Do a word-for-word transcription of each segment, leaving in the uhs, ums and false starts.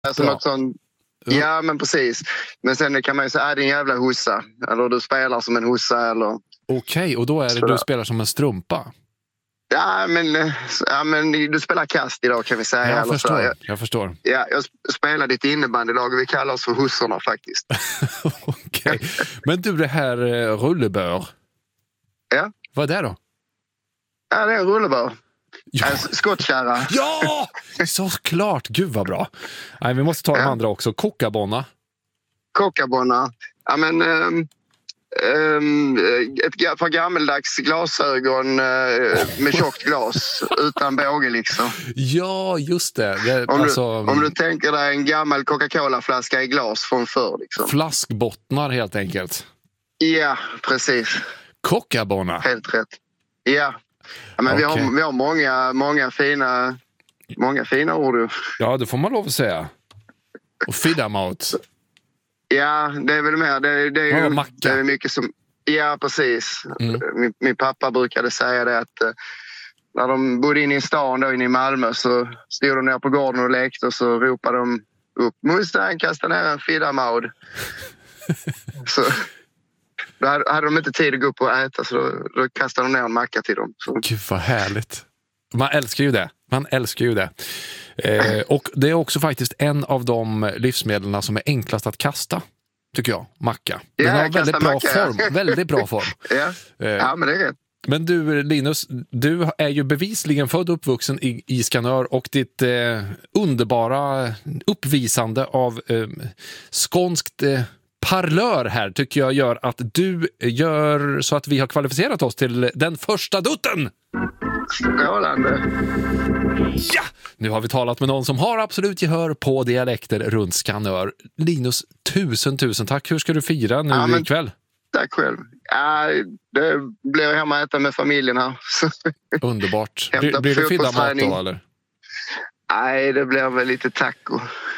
Alltså något sånt. Ja, men precis. Men sen kan man ju säga, är det en jävla hussa? Eller du spelar som en hussa, eller... Okej, okay, och då är det du spelar som en strumpa? Ja, men, ja, men du spelar kast idag, kan vi säga. Jag eller förstår, så. Jag, jag förstår. Ja, jag spelar ditt innebandylag och vi kallar oss för hussorna faktiskt. Okej, okay. Men du, det här rullebör. Ja. Vad är det då? Ja, det är en rullebör. Ja. En skottkärra. Ja, såklart. Gud vad bra. Nej, vi måste ta de ja. andra också. Kokabonna. Kokabonna. Ja, men... Um, um, ett par gammeldags glasögon uh, med tjockt glas utan båge liksom. Ja, just det. det om, alltså, du, om du tänker dig en gammal Coca-Cola-flaska i glas från förr. Liksom. Flaskbottnar helt enkelt. Ja, precis. Kokabonna. Helt rätt. Ja. Ja, men okay. vi, har, vi har många, många fina många fina ord. Ja, det får man lov att säga. Och fidamaut. Ja, det är väl mer. Det, det, är, ja, det är mycket som... Ja, precis. Mm. Min, min pappa brukade säga det att uh, när de bodde inne i stan, då inne i Malmö, så stod de ner på gården och lekte och så ropade de upp Mustang, kasta ner en fidamaut. Så... Då hade de inte tid att gå upp och äta, så då, då kastade de ner en macka till dem. Så. Gud vad härligt. Man älskar ju det. Man älskar ju det. Eh, och det är också faktiskt en av de livsmedlen som är enklast att kasta, tycker jag. Macka. Den ja, har väldigt bra, macka, form, ja. väldigt bra form. Ja. Eh, ja, men det är rätt. Men du, Linus, du är ju bevisligen född och uppvuxen i, i Skanör, och ditt eh, underbara uppvisande av eh, skånskt... Eh, parlör här tycker jag gör att du gör så att vi har kvalificerat oss till den första dutten. Strålande. Ja! Nu har vi talat med någon som har absolut gehör på dialekter runt Skanör. Linus, tusen, tusen tack. Hur ska du fira nu ja, men, ikväll? Tack själv. Ja, det blir hemma att äta med familjen här. Underbart. Blir, blir det fiddamat då, eller? Nej, det blir väl lite taco.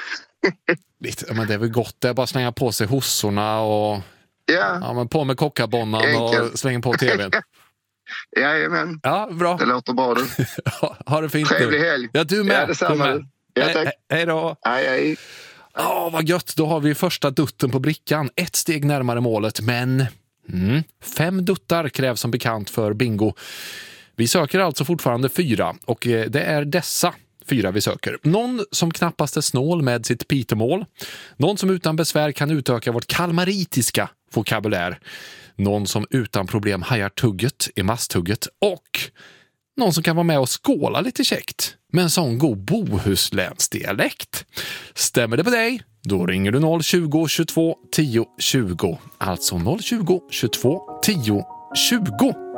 Lite, men det är väl gott, det är bara slänga på sig hossorna och yeah. ja, men på med kockabonnan och slänga på tvn. Jajamän. Ja, bra. Det låter bra du. Ha det fint. Trevlig helg. Ja, du med. Ja, detsamma. Du med. Ja, tack. He- hej då. Hej, hej. Ja, vad gött. Då har vi första dutten på brickan. Ett steg närmare målet, men mm, fem duttar krävs som bekant för bingo. Vi söker alltså fortfarande fyra, och det är dessa fyra vi söker. Någon som knappast är snål med sitt pitemål. Någon som utan besvär kan utöka vårt kalmaritiska vokabulär. Någon som utan problem hajar tugget i masthugget. Och någon som kan vara med och skåla lite käckt med en sån god bohuslänsdialekt. Stämmer det på dig? Då ringer du noll tjugo, tjugotvå, tio, tjugo. Alltså noll tjugo, tjugotvå, tio, tjugo.